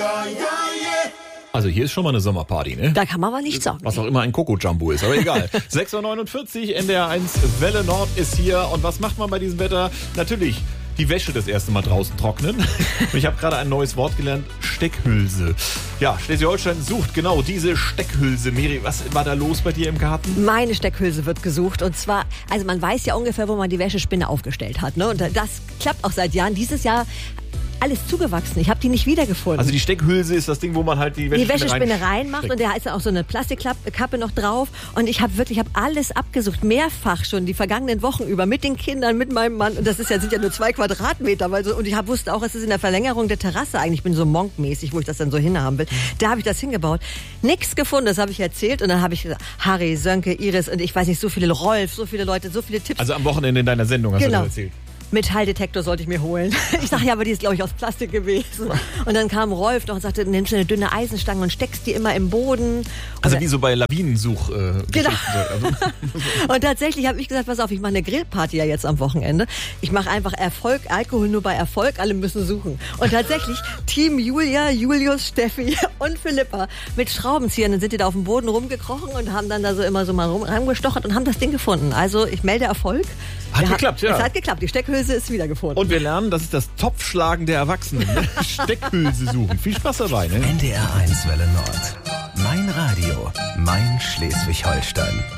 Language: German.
Also hier ist schon mal eine Sommerparty, ne? Da kann man aber nichts sagen. Was auch immer ein Coco-Jumbo ist, aber egal. 6.49 Uhr, NDR 1 Welle Nord ist hier. Und was macht man bei diesem Wetter? Natürlich die Wäsche das erste Mal draußen trocknen. Und ich habe gerade ein neues Wort gelernt, Steckhülse. Ja, Schleswig-Holstein sucht genau diese Steckhülse. Miri, was war da los bei dir im Garten? Meine Steckhülse wird gesucht. Und zwar, also man weiß ja ungefähr, wo man die Wäschespinne aufgestellt hat. Ne? Und das klappt auch seit Jahren. Dieses Jahr alles zugewachsen. Ich habe die nicht wiedergefunden. Also die Steckhülse ist das Ding, wo man halt die Wäschespinne reinmacht und da ist auch so eine Plastikkappe noch drauf. Und ich habe alles abgesucht, mehrfach schon die vergangenen Wochen über, mit den Kindern, mit meinem Mann. Und das sind ja nur 2 Quadratmeter. Und ich wusste auch, es ist in der Verlängerung der Terrasse eigentlich. Ich bin so monkmäßig, wo ich das dann so hinhaben will. Da habe ich das hingebaut. Nichts gefunden, das habe ich erzählt. Und dann habe ich gesagt, Harry, Sönke, Iris und ich weiß nicht, so viele Rolf, so viele Leute, so viele Tipps. Also am Wochenende in deiner Sendung hast du das erzählt. Metalldetektor sollte ich mir holen. Ich sage, ja, aber die ist, glaube ich, aus Plastik gewesen. Und dann kam Rolf noch und sagte, nimmst du eine dünne Eisenstange und steckst die immer im Boden. Also wie so bei Lawinensuch. Genau. Und tatsächlich habe ich gesagt, pass auf, ich mache eine Grillparty ja jetzt am Wochenende. Ich mache einfach Erfolg, Alkohol nur bei Erfolg, alle müssen suchen. Und tatsächlich, Team Julia, Julius, Steffi und Philippa mit Schraubenziehern, dann sind die da auf dem Boden rumgekrochen und haben dann da so immer so mal rumgestochert und haben das Ding gefunden. Also ich melde Erfolg. Hat geklappt, ja. Es hat geklappt, die Steckhülse ist wieder gefunden. Und wir lernen, das ist das Topfschlagen der Erwachsenen. Ne? Steckhülse suchen. Viel Spaß dabei, ne? NDR 1 Welle Nord. Mein Radio, mein Schleswig-Holstein.